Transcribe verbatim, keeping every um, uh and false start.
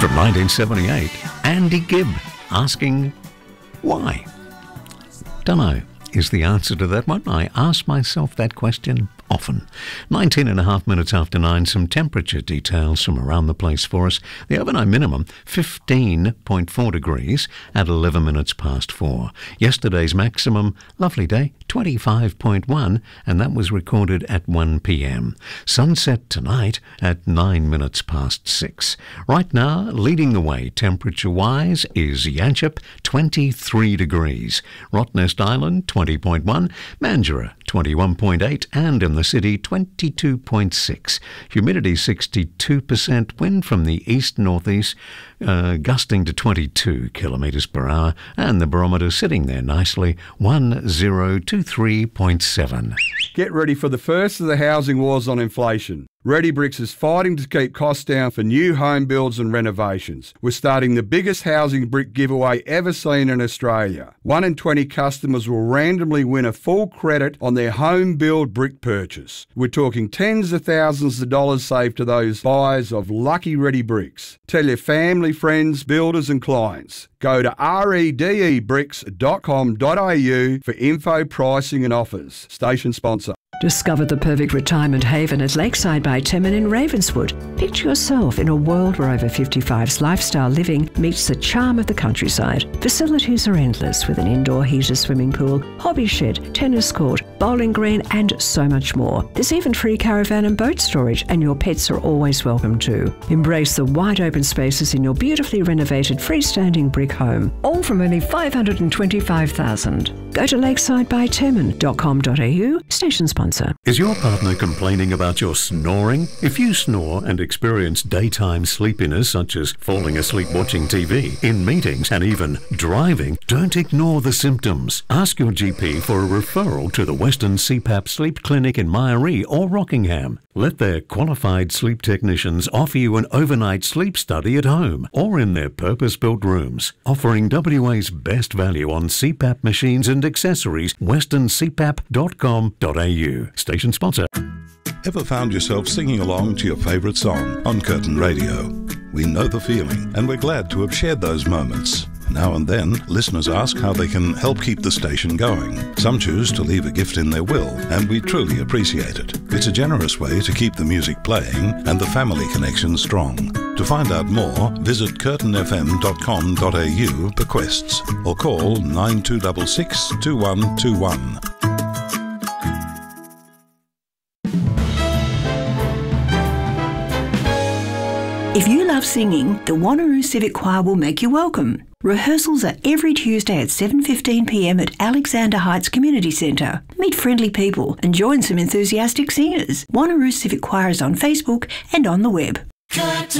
From nineteen seventy-eight, Andy Gibb asking why. Dunno is the answer to that one. I ask myself that question often. nineteen and a half minutes after nine, some temperature details from around the place for us. The overnight minimum, fifteen point four degrees at eleven minutes past four. Yesterday's maximum, lovely day, twenty-five point one, and that was recorded at one p.m. Sunset tonight at nine minutes past six. Right now, leading the way temperature-wise is Yanchep, twenty-three degrees. Rottnest Island, twenty point one. Mandurah, twenty-one point eight. And in the city, twenty-two point six. Humidity, sixty-two percent. Wind from the east-northeast, uh, gusting to twenty-two kilometres per hour. And the barometer sitting there nicely, one thousand twenty-three point seven. Get ready for the first of the housing wars on inflation. Ready Bricks is fighting to keep costs down for new home builds and renovations. We're starting the biggest housing brick giveaway ever seen in Australia. One in twenty customers will randomly win a full credit on their home build brick purchase. We're talking tens of thousands of dollars saved to those buyers of lucky Ready Bricks. Tell your family, friends, builders and clients. Go to redebricks dot com dot a u for info, pricing and offers. Station sponsor. Discover the perfect retirement haven at Lakeside by Timon in Ravenswood. Picture yourself in a world where over fifty-five's lifestyle living meets the charm of the countryside. Facilities are endless with an indoor heated swimming pool, hobby shed, tennis court, bowling green and so much more. There's even free caravan and boat storage, and your pets are always welcome too. Embrace the wide open spaces in your beautifully renovated freestanding brick home, all from only five hundred twenty-five thousand dollars. Go to lakeside by timon dot com dot a u, station sponsor. Is your partner complaining about your snoring? If you snore and experience daytime sleepiness, such as falling asleep watching T V, in meetings and even driving, don't ignore the symptoms. Ask your G P for a referral to the Western C PAP Sleep Clinic in Myaree or Rockingham. Let their qualified sleep technicians offer you an overnight sleep study at home or in their purpose-built rooms. Offering W A's best value on C PAP machines and accessories, western c pap dot com dot a u. Station sponsor. Ever found yourself singing along to your favourite song on Curtin Radio? We know the feeling, and we're glad to have shared those moments. Now and then, listeners ask how they can help keep the station going. Some choose to leave a gift in their will, and we truly appreciate it. It's a generous way to keep the music playing and the family connection strong. To find out more, visit curtin f m dot com dot a u bequests or call nine two six six, two one two one. If you love singing, the Wanneroo Civic Choir will make you welcome. Rehearsals are every Tuesday at seven fifteen p m at Alexander Heights Community Centre. Meet friendly people and join some enthusiastic singers. Wanneroo Civic Choir is on Facebook and on the web.